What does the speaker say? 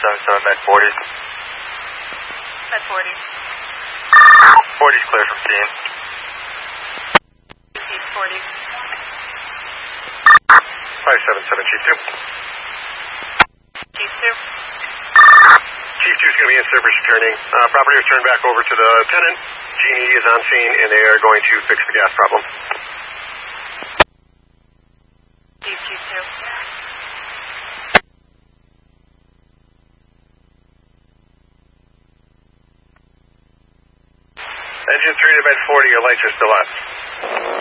777 med 40. Med 40. 40's clear from scene. Chief 40. 577 Chief 2. Chief 2. Chief 2 is going to be in service returning. Property was turned back over to the tenant. Genie is on scene and they are going to fix the gas problem. Chief 2. Engine 3 to med 40, your lights are still on.